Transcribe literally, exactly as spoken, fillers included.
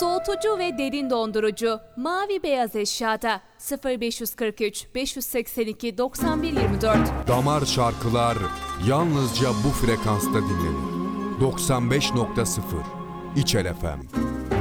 Soğutucu ve derin dondurucu mavi beyaz eşyada sıfır beş kırk üç beş seksen iki doksan bir yirmi dört. Damar şarkılar yalnızca bu frekansta dinlenir. doksan beş nokta sıfır İçel F M.